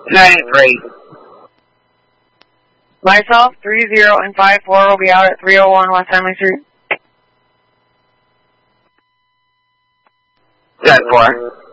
93. Myself, 30 and 54 will be out at 301 West Henley Street. 10-4.